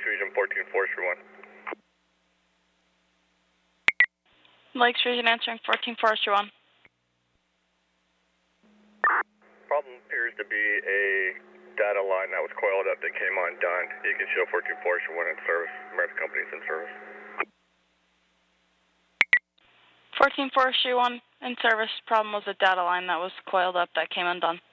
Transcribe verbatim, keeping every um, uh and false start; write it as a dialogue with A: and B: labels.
A: Region fourteen Forestry one.
B: Lakes Region answering fourteen Forestry one.
A: Problem appears to be a data line that was coiled up that came undone. You can show fourteen Forestry one in service. American company's in service.
B: fourteen Forestry one in service. Problem was a data line that was coiled up that came undone.